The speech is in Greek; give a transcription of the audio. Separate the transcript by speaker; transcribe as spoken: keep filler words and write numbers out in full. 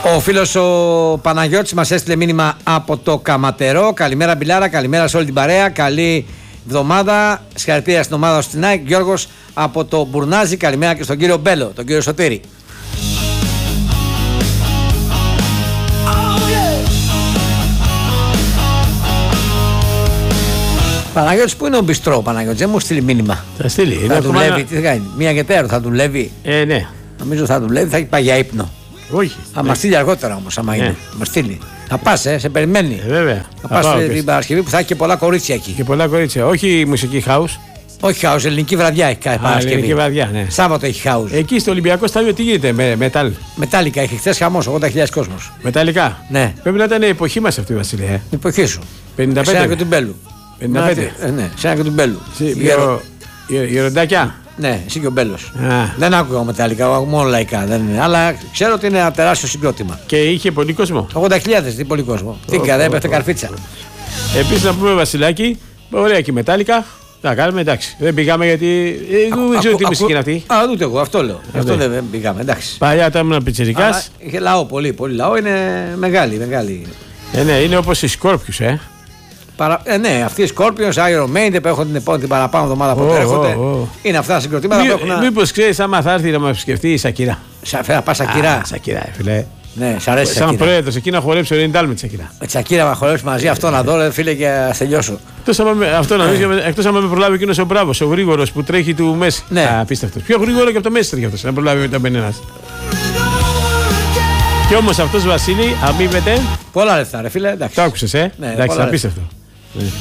Speaker 1: Ο φίλος ο Παναγιώτης μας έστειλε μήνυμα από το Καματερό. Καλημέρα Μπιλάρα, καλημέρα σε όλη την παρέα. Καλή εβδομάδα. Συγχαρητήρια στην ομάδα στην ΑΕΚ. Γιώργος από το Μπουρνάζι. Καλημέρα και στον κύριο Μπέλο, τον κύριο Σωτήρη. Παναγιώτης, πού είναι ο Μπιστρό, Παναγιώτης, δεν μου στείλει μήνυμα.
Speaker 2: Θα στείλει.
Speaker 1: Θα δουλεύει, ένα... τι θα κάνει, μία και τέρο θα δουλεύει.
Speaker 2: Ε, ναι.
Speaker 1: Νομίζω θα δουλεύει, θα έχει πάει για ύπνο.
Speaker 2: Όχι.
Speaker 1: Θα μας στείλει αργότερα όμως, άμα είναι. Μας στείλει. Θα πας, ε, σε περιμένει.
Speaker 2: Ε, βέβαια.
Speaker 1: Θα πας την Παρασκευή που θα έχει και πολλά κορίτσια εκεί.
Speaker 2: Και πολλά κορίτσια. Όχι μουσική house.
Speaker 1: Όχι house, ελληνική βραδιά έχει κάθε Παρασκευή.
Speaker 2: Ελληνική βραδιά, ναι.
Speaker 1: Σάββατο έχει house.
Speaker 2: Εκεί στο Ολυμπιακό Στάδιο τι γίνεται με μετάλ.
Speaker 1: Μετάλλικα, έχει χθες χαμός, ογδόντα χιλιάδες κόσμος.
Speaker 2: Μεταλλικά.
Speaker 1: Ναι.
Speaker 2: Πρέπει να ήταν η εποχή μας αυτή, Βασίλη. Ε.
Speaker 1: Η εποχή σου.
Speaker 2: πενήντα πέντε.
Speaker 1: Σένα και του Μπέλου.
Speaker 2: πενήντα πέντε.
Speaker 1: Ε, ναι, σένα και του Μπέλου.
Speaker 2: Γεροντάκια.
Speaker 1: Ναι, εσύ και ο Μπέλος. Δεν άκουγα μετάλλικα, μόνο λαϊκά. Δεν είναι. Αλλά ξέρω ότι είναι ένα τεράστιο συγκρότημα.
Speaker 2: Και είχε πολύ κόσμο.
Speaker 1: ογδόντα χιλιάδες, τι πολύ κόσμο. Τι δεν έπεφτε καρφίτσα.
Speaker 2: Επίσης να πούμε, Βασιλάκη, ωραία και μετάλλικα. Θα κάνουμε, εντάξει. Δεν πήγαμε γιατί. Εγώ δεν ξέρω τι μουσική είναι αυτή.
Speaker 1: Α, ούτε εγώ, αυτό λέω. Αυτό δεν πήγαμε, εντάξει.
Speaker 2: Παλιά όταν ήμουν πιτσιρικάς.
Speaker 1: Είχε λαό, πολύ, πολύ λαό. Είναι μεγάλη, μεγάλη.
Speaker 2: Ε, ναι, είναι όπως οι Σκόρπιους, ε.
Speaker 1: Παρα... Ε, ναι, αυτοί οι Scorpions, Iron Maiden που έχουν την, επόμενη, την παραπάνω εβδομάδα που oh, έρχονται. Oh, oh. Είναι αυτά τα συγκροτήματα
Speaker 2: Μη,
Speaker 1: που έχουν.
Speaker 2: Μήπως ξέρεις, άμα θα έρθει να με επισκεφτεί η Σακυρά.
Speaker 1: Σα πα Σακυρά.
Speaker 2: Σακυρά, φίλε.
Speaker 1: Ναι, σ' αρέσει.
Speaker 2: Σαν πρόεδρος, εκεί να χορέψει ο Ρεντάλ με τη Σακυρά.
Speaker 1: Με τη Σακυρά να χορέψει μαζί, αυτό να δω, φίλε, και να τελειώσω.
Speaker 2: Αυτό να δει, εκτός άμα με προλάβει εκείνος ο μπράβος, ο γρήγορος που τρέχει του Μέση.
Speaker 1: Ναι.
Speaker 2: Απίστευτος. Πιο γρήγορο και από το Μέση τρέχει αυτός, να προλάβει μετά μπενένας. Κι όμως αυτός Βασίλη αμείβεται.
Speaker 1: Πολλά λεφτά, ρε φίλε, εντάξει.
Speaker 2: Το άκουσες, ε.
Speaker 1: Ναι,
Speaker 2: εντάξει, απίστευτο.